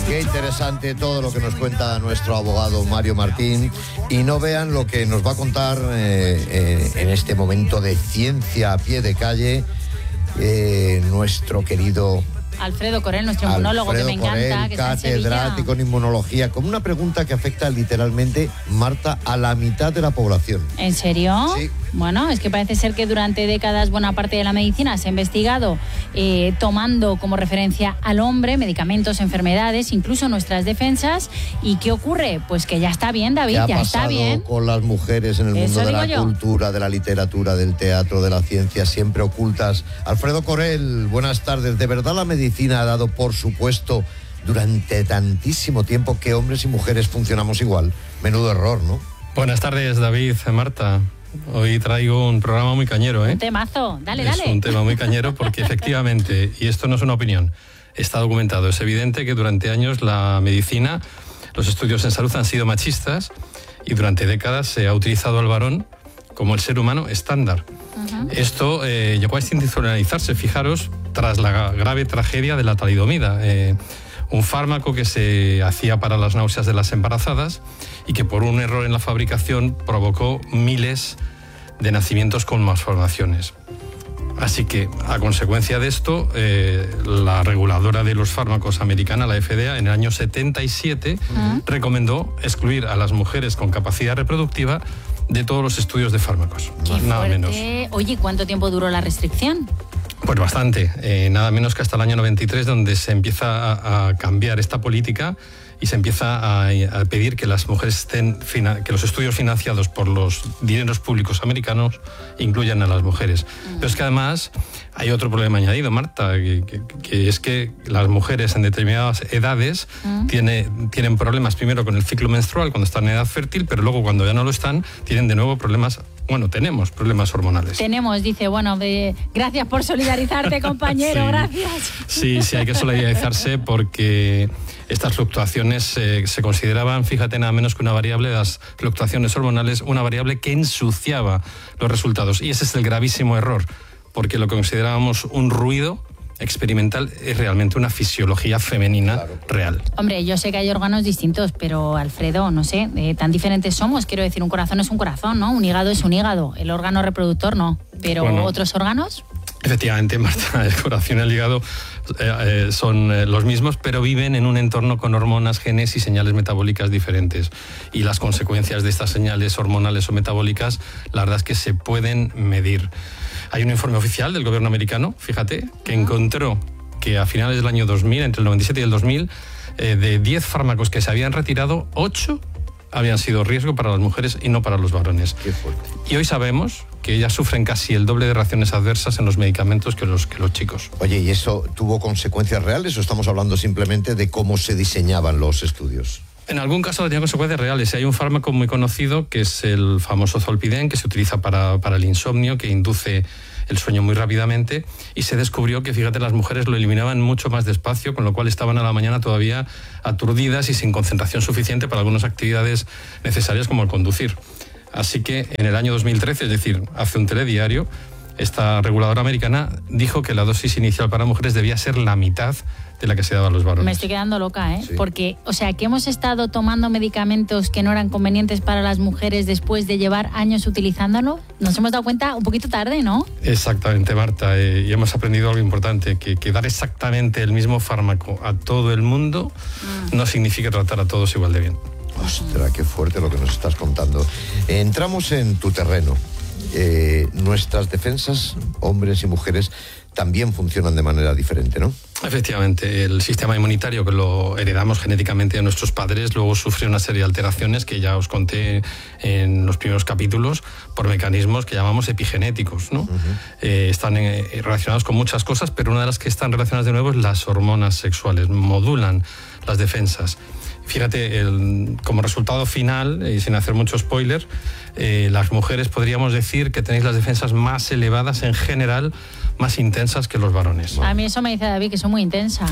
Qué interesante todo lo que nos cuenta nuestro abogado Mario Martín. Y no vean lo que nos va a contar en este momento de ciencia a pie de calle nuestro querido Alfredo Corel, nuestro inmunólogo, que me encanta, que está en Sevilla. Catedrático en inmunología, con una pregunta que afecta literalmente, Marta, a la mitad de la población. ¿En serio? Sí. Bueno, es que parece ser que durante décadas buena parte de la medicina se ha investigado tomando como referencia al hombre medicamentos, enfermedades, incluso nuestras defensas. ¿Y qué ocurre? Pues que ya está bien, David, ya está bien. Con las mujeres en el mundo de la cultura, de la literatura, del teatro, de la ciencia, siempre ocultas. Alfredo Corel, buenas tardes. ¿De verdad la medicina ha dado por supuesto durante tantísimo tiempo que hombres y mujeres funcionamos igual? Menudo error, ¿no? Buenas tardes, David, Marta. Hoy traigo un programa muy cañero, ¿eh? Un temazo, dale. Es un tema muy cañero porque efectivamente, y esto no es una opinión, está documentado, es evidente que durante años la medicina, los estudios en salud han sido machistas y durante décadas se ha utilizado al varón como el ser humano estándar. Esto llegó a institucionalizarse, fijaros, tras la grave tragedia de la talidomida, un fármaco que se hacía para las náuseas de las embarazadas y que por un error en la fabricación provocó miles de nacimientos con malformaciones. Así que, a consecuencia de esto, la reguladora de los fármacos americana, la FDA, en el año 77, recomendó excluir a las mujeres con capacidad reproductiva de todos los estudios de fármacos. Nada menos. Oye, ¿cuánto tiempo duró la restricción? Pues bastante, nada menos que hasta el año 93, donde se empieza a cambiar esta política y se empieza a pedir que las mujeres que los estudios financiados por los dineros públicos americanos incluyan a las mujeres. Pero es que además hay otro problema añadido, Marta, que es que las mujeres en determinadas edades tienen problemas primero con el ciclo menstrual cuando están en edad fértil, pero luego cuando ya no lo están, tienen de nuevo problemas. Bueno, tenemos problemas hormonales. Dice, gracias por solidarizarte, compañero, sí, gracias. Sí, hay que solidarizarse porque estas fluctuaciones se consideraban, fíjate, nada menos que una variable de las fluctuaciones hormonales, una variable que ensuciaba los resultados. Y ese es el gravísimo error, porque lo que considerábamos un ruido experimental es realmente una fisiología femenina real. Hombre, yo sé que hay órganos distintos, pero Alfredo, no sé, tan diferentes somos. Quiero decir, un corazón es un corazón, ¿no? Un hígado es un hígado, el órgano reproductor no. Pero ¿otros órganos? Efectivamente, Marta, el corazón y el hígado son los mismos, pero viven en un entorno con hormonas, genes y señales metabólicas diferentes. Y las consecuencias de estas señales hormonales o metabólicas, la verdad es que se pueden medir. Hay un informe oficial del gobierno americano, fíjate, que encontró que a finales del año 2000, entre el 97 y el 2000, de 10 fármacos que se habían retirado, 8 habían sido riesgo para las mujeres y no para los varones. Qué fuerte. Y hoy sabemos que ellas sufren casi el doble de reacciones adversas en los medicamentos que los chicos. Oye, ¿y eso tuvo consecuencias reales o estamos hablando simplemente de cómo se diseñaban los estudios? En algún caso tenía consecuencias reales. Hay un fármaco muy conocido que es el famoso Zolpidem, que se utiliza para el insomnio, que induce el sueño muy rápidamente, y se descubrió que, fíjate, las mujeres lo eliminaban mucho más despacio, con lo cual estaban a la mañana todavía aturdidas y sin concentración suficiente para algunas actividades necesarias como el conducir. Así que en el año 2013, es decir, hace un telediario, esta reguladora americana dijo que la dosis inicial para mujeres debía ser la mitad de la que se daba a los varones. Me estoy quedando loca, ¿eh? Sí. Porque, que hemos estado tomando medicamentos que no eran convenientes para las mujeres después de llevar años utilizándolo. Nos hemos dado cuenta un poquito tarde, ¿no? Exactamente, Marta, y hemos aprendido algo importante, que dar exactamente el mismo fármaco a todo el mundo no significa tratar a todos igual de bien. Ostras, qué fuerte lo que nos estás contando. Entramos en tu terreno. Nuestras defensas, hombres y mujeres, también funcionan de manera diferente, ¿no? Efectivamente, el sistema inmunitario, que lo heredamos genéticamente de nuestros padres, luego sufre una serie de alteraciones que ya os conté en los primeros capítulos por mecanismos que llamamos epigenéticos, ¿no? Están relacionados con muchas cosas, pero una de las que están relacionadas de nuevo es las hormonas sexuales, modulan las defensas. Fíjate, como resultado final, y sin hacer mucho spoiler, las mujeres podríamos decir que tenéis las defensas más elevadas en general, más intensas que los varones. A mí eso me dice David, que soy muy intensa.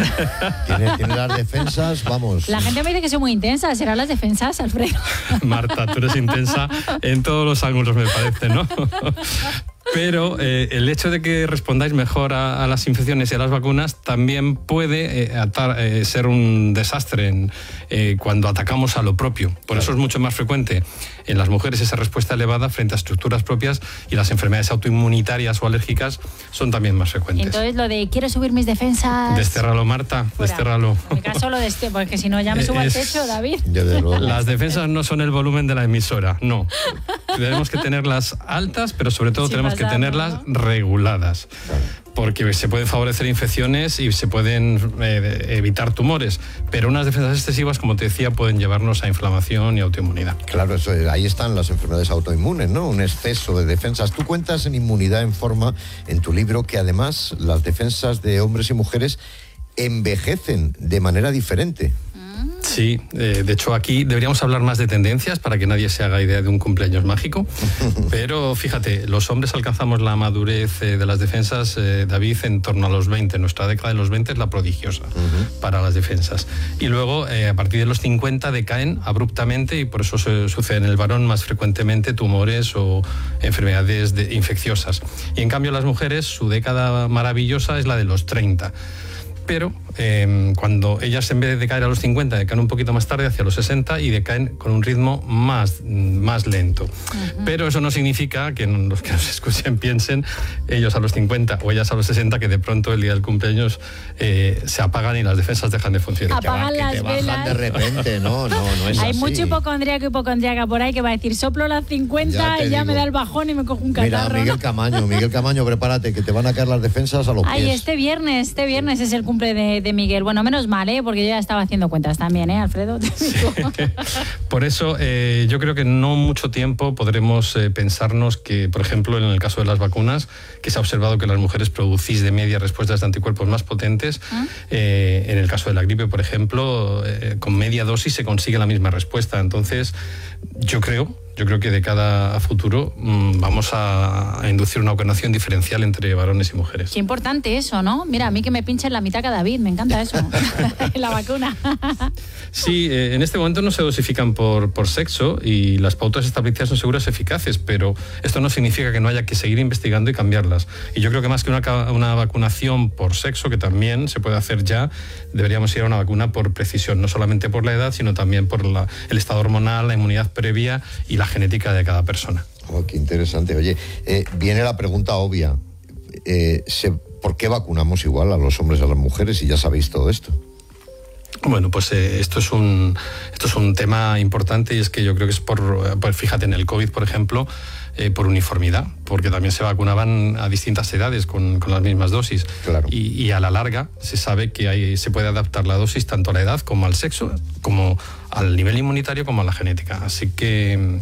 Tiene las defensas, vamos. La gente me dice que soy muy intensa. ¿Serán las defensas, Alfredo? Marta, tú eres intensa en todos los ángulos, me parece, ¿no? Pero el hecho de que respondáis mejor a las infecciones y a las vacunas también puede ser un desastre cuando atacamos a lo propio. Por eso es mucho más frecuente en las mujeres esa respuesta elevada frente a estructuras propias, y las enfermedades autoinmunitarias o alérgicas son también más frecuentes. Entonces lo de quiero subir mis defensas... Desterralo, Marta, desterralo. En mi caso lo porque si no ya me subo al techo, David. Las defensas no son el volumen de la emisora, no. Tenemos que tenerlas altas, pero sobre todo tenemos que tenerlas reguladas. Porque se pueden favorecer infecciones y se pueden evitar tumores, pero unas defensas excesivas, como te decía, pueden llevarnos a inflamación y autoinmunidad. Claro, ahí están las enfermedades autoinmunes, ¿no? Un exceso de defensas. Tú cuentas en Inmunidad en Forma, en tu libro, que además las defensas de hombres y mujeres envejecen de manera diferente. Sí, de hecho aquí deberíamos hablar más de tendencias para que nadie se haga idea de un cumpleaños mágico, pero fíjate, los hombres alcanzamos la madurez de las defensas, David, en torno a los 20, nuestra década de los 20 es la prodigiosa para las defensas, y luego a partir de los 50 decaen abruptamente, y por eso sucede en el varón más frecuentemente tumores o enfermedades infecciosas, y en cambio las mujeres, su década maravillosa es la de los 30. Pero cuando ellas, en vez de caer a los 50, decaen un poquito más tarde, hacia los 60, y decaen con un ritmo más lento. Pero eso no significa que los que nos escuchen piensen, ellos a los 50 o ellas a los 60, que de pronto el día del cumpleaños se apagan y las defensas dejan de funcionar. Apagan las velas. Bajan de repente, no es Hay así. mucho hipocondríaco y hipocondríaca por ahí que va a decir, soplo las 50 y ya me da el bajón y me cojo un catarro. Mira, Miguel Camaño, prepárate, que te van a caer las defensas a los pies. Ay, este viernes es el cumple de Miguel. Bueno, menos mal, porque yo ya estaba haciendo cuentas también, Alfredo. Sí. Por eso yo creo que no mucho tiempo podremos pensarnos que, por ejemplo, en el caso de las vacunas, que se ha observado que las mujeres producís de media respuestas de anticuerpos más potentes. En el caso de la gripe, por ejemplo, con media dosis se consigue la misma respuesta. Entonces, yo creo que de cara a futuro vamos a inducir una vacunación diferencial entre varones y mujeres. Qué importante eso, ¿no? Mira, a mí que me pinchen la mitad que a David, me encanta eso. La vacuna. Sí, en este momento no se dosifican por sexo y las pautas establecidas son seguras y eficaces, pero esto no significa que no haya que seguir investigando y cambiarlas. Y yo creo que más que una vacunación por sexo, que también se puede hacer ya, deberíamos ir a una vacuna por precisión, no solamente por la edad, sino también por el estado hormonal, la inmunidad previa y la genética de cada persona. Oh, qué interesante. Oye, viene la pregunta obvia. ¿Por qué vacunamos igual a los hombres y a las mujeres si ya sabéis todo esto? Bueno, pues esto es un tema importante, y es que yo creo que es fíjate, en el COVID, por ejemplo, por uniformidad, porque también se vacunaban a distintas edades con las mismas dosis. Claro. Y a la larga se sabe que se puede adaptar la dosis tanto a la edad como al sexo, como al nivel inmunitario, como a la genética. Así que...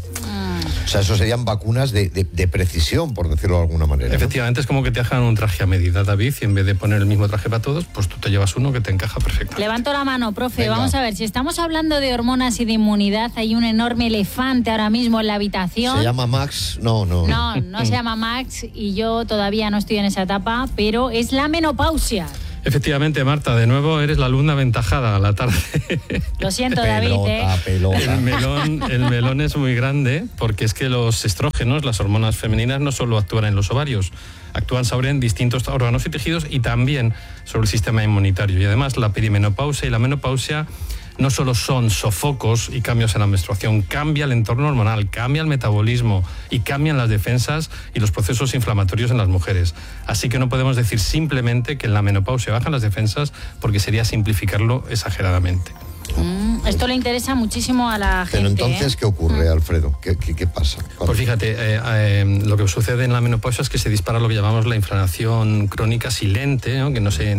O sea, eso serían vacunas de precisión, por decirlo de alguna manera. Efectivamente, ¿no? Es como que te dejan un traje a medida, David, y en vez de poner el mismo traje para todos, pues tú te llevas uno que te encaja perfecto. Levanto la mano, profe. Venga. Vamos a ver, si estamos hablando de hormonas y de inmunidad, hay un enorme elefante ahora mismo en la habitación. ¿Se llama Max? No se llama Max, y yo todavía no estoy en esa etapa, pero es la menopausia. Efectivamente, Marta, de nuevo eres la alumna aventajada a la tarde. Lo siento, David. Pelota. El melón es muy grande, porque es que los estrógenos, las hormonas femeninas, no solo actúan en los ovarios, actúan sobre distintos órganos y tejidos y también sobre el sistema inmunitario. Y además la perimenopausia y la menopausia no solo son sofocos y cambios en la menstruación, cambia el entorno hormonal, cambia el metabolismo y cambian las defensas y los procesos inflamatorios en las mujeres. Así que no podemos decir simplemente que en la menopausia bajan las defensas, porque sería simplificarlo exageradamente. Esto le interesa muchísimo a la gente. Pero entonces, ¿qué ocurre, Alfredo? ¿Qué pasa? Pues fíjate, lo que sucede en la menopausia es que se dispara lo que llamamos la inflamación crónica silente, ¿no? Que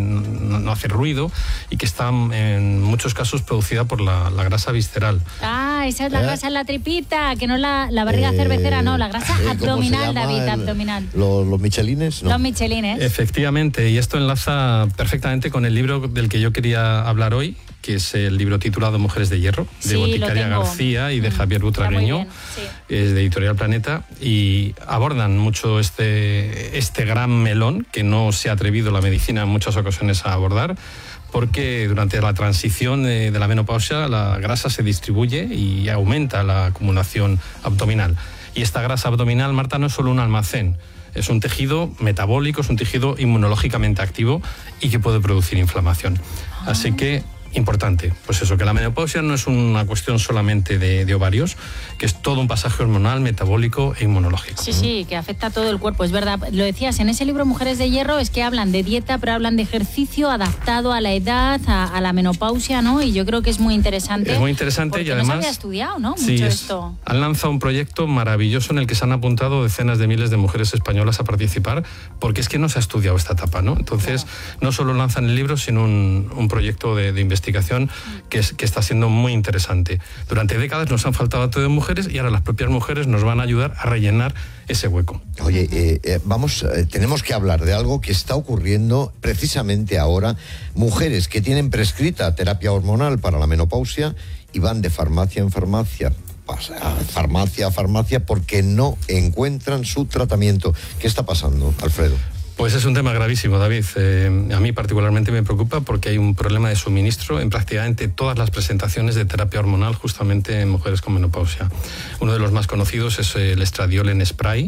no hace ruido y que está en muchos casos producida por la grasa visceral. Ah, esa es la grasa en la tripita, que no es la barriga cervecera, no, la grasa abdominal, David, abdominal. ¿Los michelines? No. Los michelines. Efectivamente, y esto enlaza perfectamente con el libro del que yo quería hablar hoy, que es el libro titulado Mujeres de Hierro, de Boticaria García y de Javier Butragueño, es de Editorial Planeta, y abordan mucho este gran melón que no se ha atrevido la medicina en muchas ocasiones a abordar, porque durante la transición de la menopausia la grasa se distribuye y aumenta la acumulación abdominal. Y esta grasa abdominal, Marta, no es solo un almacén, Es un tejido metabólico, es un tejido inmunológicamente activo y que puede producir inflamación. Así que, importante, pues eso, que la menopausia no es una cuestión solamente de ovarios, que es todo un pasaje hormonal, metabólico e inmunológico. Sí, que afecta a todo el cuerpo, es verdad. Lo decías, en ese libro Mujeres de Hierro es que hablan de dieta, pero hablan de ejercicio adaptado a la edad, a la menopausia, ¿no? Y yo creo que es muy interesante. Es muy interesante y además... no se había estudiado, ¿no? Sí, mucho esto. Han lanzado un proyecto maravilloso en el que se han apuntado decenas de miles de mujeres españolas a participar, porque es que no se ha estudiado esta etapa, ¿no? Entonces, no solo lanzan el libro, sino un proyecto de investigación que está siendo muy interesante. Durante décadas nos han faltado datos de mujeres y ahora las propias mujeres nos van a ayudar a rellenar ese hueco. Oye, tenemos que hablar de algo que está ocurriendo precisamente ahora. Mujeres que tienen prescrita terapia hormonal para la menopausia y van de farmacia en farmacia, farmacia a farmacia, porque no encuentran su tratamiento. ¿Qué está pasando, Alfredo? Pues es un tema gravísimo, David. A mí particularmente me preocupa porque hay un problema de suministro en prácticamente todas las presentaciones de terapia hormonal justamente en mujeres con menopausia. Uno de los más conocidos es el estradiol en spray,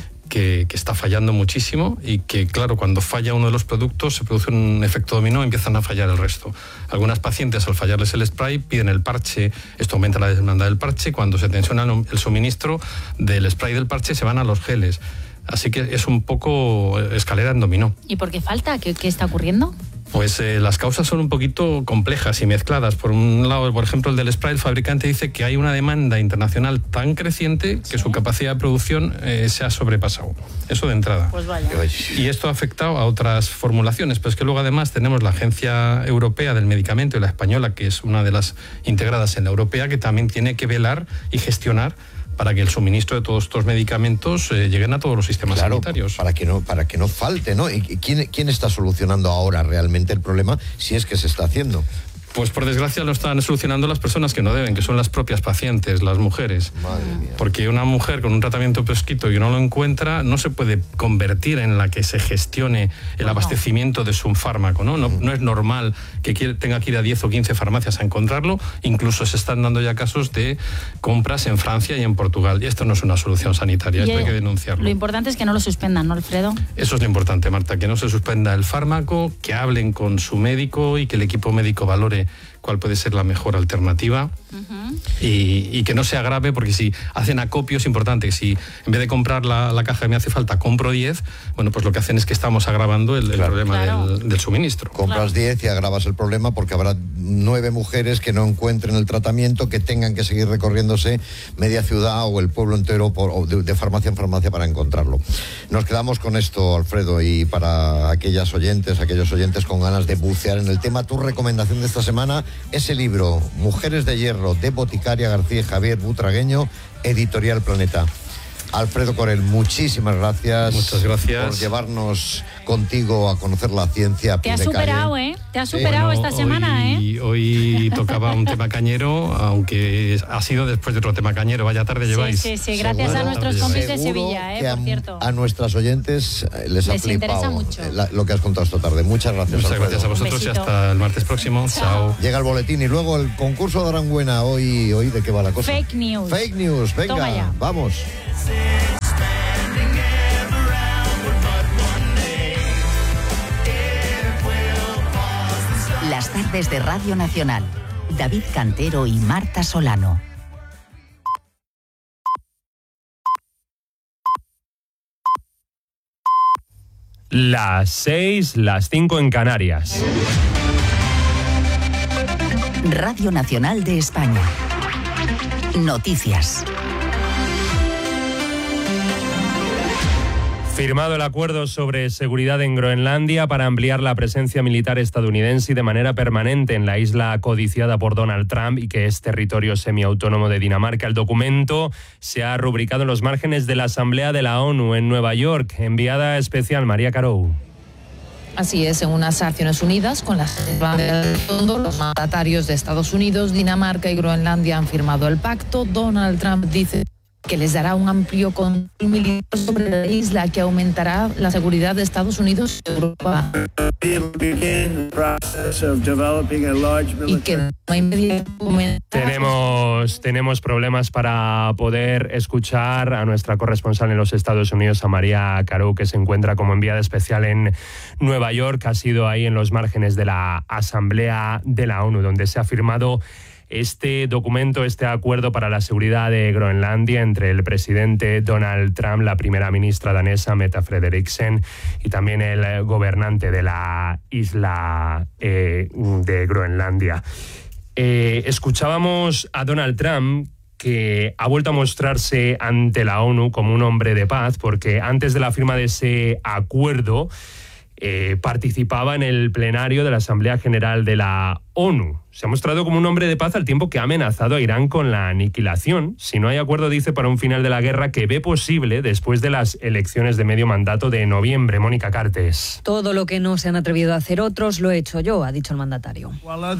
que está fallando muchísimo y que, claro, cuando falla uno de los productos se produce un efecto dominó y empiezan a fallar el resto. Algunas pacientes, al fallarles el spray, piden el parche. Esto aumenta la demanda del parche. Cuando se tensiona el suministro del spray del parche, se van a los geles. Así que es un poco escalera en dominó. ¿Y por qué falta? ¿Qué está ocurriendo? Pues las causas son un poquito complejas y mezcladas. Por un lado, por ejemplo, el del spray, el fabricante dice que hay una demanda internacional tan creciente que su capacidad de producción se ha sobrepasado. Eso de entrada. Pues vaya. Y esto ha afectado a otras formulaciones, pero es que luego además tenemos la Agencia Europea del Medicamento y la española, que es una de las integradas en la europea, que también tiene que velar y gestionar para que el suministro de todos estos medicamentos lleguen a todos los sistemas sanitarios. Para que no falte, ¿no? ¿Y quién está solucionando ahora realmente el problema, si es que se está haciendo? Pues por desgracia lo están solucionando las personas que no deben, que son las propias pacientes, las mujeres. Madre mía. Porque una mujer con un tratamiento prescrito y no lo encuentra, no se puede convertir en la que se gestione el abastecimiento de su fármaco, ¿no? No es normal que tenga que ir a 10 o 15 farmacias a encontrarlo. Incluso se están dando ya casos de compras en Francia y en Portugal. Y esto no es una solución sanitaria, esto hay que denunciarlo. Lo importante es que no lo suspendan, ¿no, Alfredo? Eso es lo importante, Marta, que no se suspenda el fármaco, que hablen con su médico y que el equipo médico valore cuál puede ser la mejor alternativa y que no se agrave, porque si hacen acopio es importante, que si en vez de comprar la caja que me hace falta compro 10, bueno, pues lo que hacen es que estamos agravando el problema del suministro. Compras 10 y agravas el problema porque habrá 9 mujeres que no encuentren el tratamiento, que tengan que seguir recorriéndose media ciudad o el pueblo entero de farmacia en farmacia para encontrarlo. Nos quedamos con esto, Alfredo, y para aquellos oyentes con ganas de bucear en el tema, tu recomendación de esta semana, ese libro, Mujeres de Hierro, de Boticaria García y Javier Butragueño, Editorial Planeta. Alfredo Corel, muchísimas gracias. Muchas gracias por llevarnos contigo a conocer la ciencia. Te has superado, ¿eh? Te has superado esta semana, ¿eh? Hoy tocaba un tema cañero, aunque ha sido después de otro tema cañero. Vaya tarde lleváis. Sí, gracias a nuestros compis de Sevilla, por cierto. A nuestros oyentes les ha flipado mucho lo que has contado esta tarde. Muchas gracias, Muchas Alfredo. gracias a vosotros y hasta el martes próximo. Chao. Llega el boletín y luego el concurso de Aranguena. Hoy ¿de qué va la cosa? Fake news. Fake news, venga, vamos. Las tardes de Radio Nacional. David Cantero y Marta Solano. Las 6, las 5 en Canarias. Radio Nacional de España. Noticias. Firmado el acuerdo sobre seguridad en Groenlandia para ampliar la presencia militar estadounidense y de manera permanente en la isla codiciada por Donald Trump y que es territorio semiautónomo de Dinamarca. El documento se ha rubricado en los márgenes de la Asamblea de la ONU en Nueva York. Enviada especial María Carou. Así es, en unas Naciones Unidas, con las banderas de fondo, los mandatarios de Estados Unidos, Dinamarca y Groenlandia han firmado el pacto. Donald Trump dice que les dará un amplio control militar sobre la isla, que aumentará la seguridad de Estados Unidos y Europa. Y que tenemos problemas para poder escuchar a nuestra corresponsal en los Estados Unidos, a María Carou, que se encuentra como enviada especial en Nueva York. Ha sido ahí en los márgenes de la Asamblea de la ONU, donde se ha firmado este documento, este acuerdo para la seguridad de Groenlandia entre el presidente Donald Trump, la primera ministra danesa Mette Frederiksen y también el gobernante de la isla de Groenlandia. Escuchábamos a Donald Trump, que ha vuelto a mostrarse ante la ONU como un hombre de paz, porque antes de la firma de ese acuerdo participaba en el plenario de la Asamblea General de la ONU. Se ha mostrado como un hombre de paz al tiempo que ha amenazado a Irán con la aniquilación si no hay acuerdo, dice, para un final de la guerra que ve posible después de las elecciones de medio mandato de noviembre. Mónica Cartes. Todo lo que no se han atrevido a hacer otros lo he hecho yo, ha dicho el mandatario.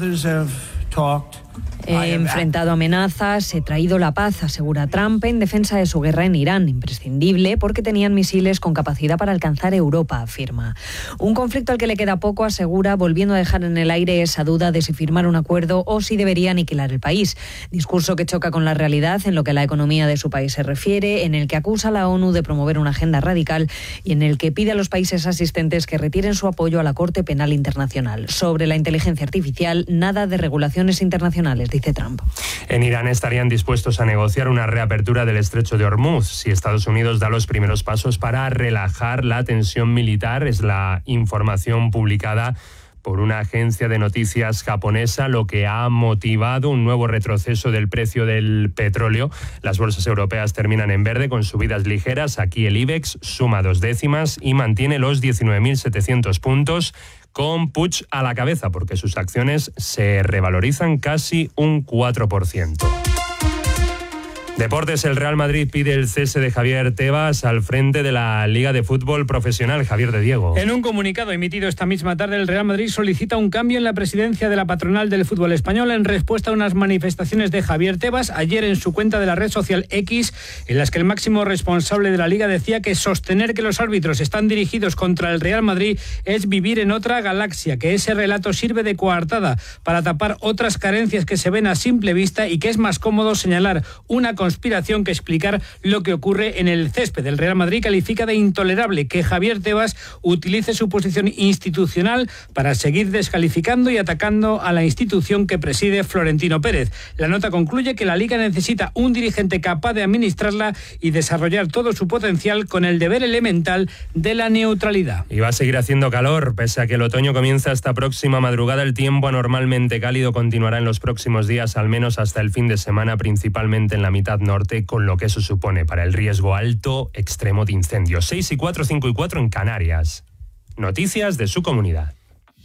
He enfrentado amenazas, he traído la paz, asegura Trump, en defensa de su guerra en Irán, imprescindible porque tenían misiles con capacidad para alcanzar Europa, afirma. Un conflicto al que le queda poco, asegura, volviendo a dejar en el aire esa duda de si firmar un acuerdo o si debería aniquilar el país. Discurso que choca con la realidad en lo que a la economía de su país se refiere, en el que acusa a la ONU de promover una agenda radical y en el que pide a los países asistentes que retiren su apoyo a la Corte Penal Internacional. Sobre la inteligencia artificial, nada de regulaciones internacionales, dice Trump. En Irán estarían dispuestos a negociar una reapertura del estrecho de Hormuz si Estados Unidos da los primeros pasos para relajar la tensión militar. Es la información publicada por una agencia de noticias japonesa, lo que ha motivado un nuevo retroceso del precio del petróleo. Las bolsas europeas terminan en verde con subidas ligeras. Aquí el IBEX suma 2 décimas y mantiene los 19.700 puntos, con Puig a la cabeza, porque sus acciones se revalorizan casi un 4%. Deportes, el Real Madrid pide el cese de Javier Tebas al frente de la Liga de Fútbol Profesional. Javier de Diego. En un comunicado emitido esta misma tarde, el Real Madrid solicita un cambio en la presidencia de la patronal del fútbol español en respuesta a unas manifestaciones de Javier Tebas ayer en su cuenta de la red social X, en las que el máximo responsable de la Liga decía que sostener que los árbitros están dirigidos contra el Real Madrid es vivir en otra galaxia, que ese relato sirve de coartada para tapar otras carencias que se ven a simple vista y que es más cómodo señalar una conspiración que explicar lo que ocurre en el césped. El Real Madrid califica de intolerable que Javier Tebas utilice su posición institucional para seguir descalificando y atacando a la institución que preside Florentino Pérez. La nota concluye que la Liga necesita un dirigente capaz de administrarla y desarrollar todo su potencial con el deber elemental de la neutralidad. Y va a seguir haciendo calor, pese a que el otoño comienza esta próxima madrugada. El tiempo anormalmente cálido continuará en los próximos días, al menos hasta el fin de semana, principalmente en la mitad norte, con lo que eso supone para el riesgo alto extremo de incendios. 6 y 4, 5 y 4 en Canarias. Noticias de su comunidad.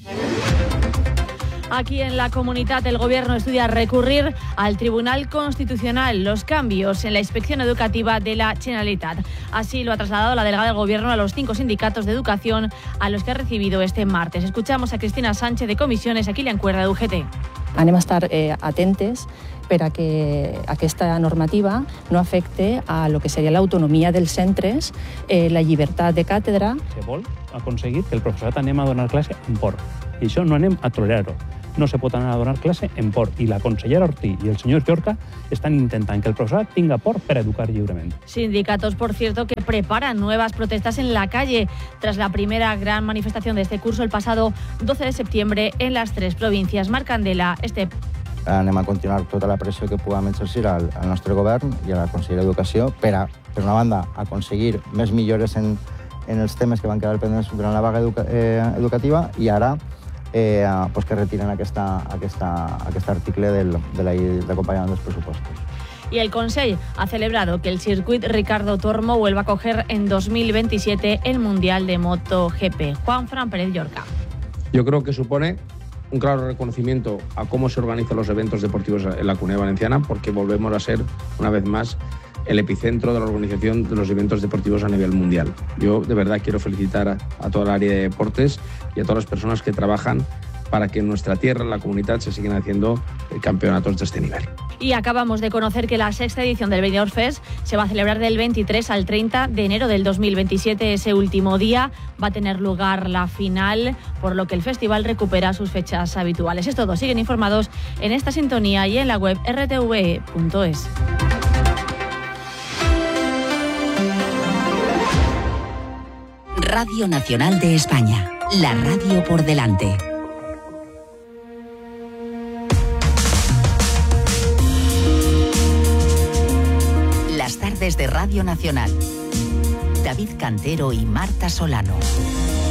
Aquí en la comunidad el Gobierno estudia recurrir al Tribunal Constitucional los cambios en la inspección educativa de la Generalitat. Así lo ha trasladado la delegada del Gobierno a los 5 sindicatos de educación a los que ha recibido este martes. Escuchamos a Cristina Sánchez de Comisiones, aquí la encuerda de UGT. Anem a estar atentes per a que aquesta normativa no afecte a lo que seria l'autonomia dels centres, la llibertat de càtedra. Se vol aconseguir que el professorat anem a donar classe en por. I això no anem a tolerar-ho. No se pot anar a donar classe en por. I la consellera Ortí y el señor Llorca están intentant que el profesorat tenga por para educar lliurement. Sindicatos, por cierto, que preparan nuevas protestas en la calle tras la primera gran manifestación de este curso el pasado 12 de septiembre en las 3 provincias. Marc Candela, Anem a continuar tota la pressió que puguem exercir al nostre govern i a la Conselleria d'Educació per una banda, aconseguir més millores en els temes que van quedar pendents durant la vaga educativa i ara que retiren aquest article de la llei d'acompanyament dels pressupostos. Y el Consell ha celebrado que el circuit Ricardo Tormo vuelva a coger en 2027 el Mundial de MotoGP. Juan Fran Pérez Llorca. Yo creo que supone un claro reconocimiento a cómo se organizan los eventos deportivos en la Comunidad Valenciana, porque volvemos a ser, una vez más, el epicentro de la organización de los eventos deportivos a nivel mundial. Yo de verdad quiero felicitar a toda el área de deportes y a todas las personas que trabajan para que en nuestra tierra, en la comunidad, se sigan haciendo campeonatos de este nivel. Y acabamos de conocer que la 6ª edición del Benidorm Fest se va a celebrar del 23 al 30 de enero del 2027. Ese último día va a tener lugar la final, por lo que el festival recupera sus fechas habituales. Es todo. Siguen informados en esta sintonía y en la web rtve.es. Radio Nacional de España. La radio por delante. Las tardes de Radio Nacional. David Cantero y Marta Solano.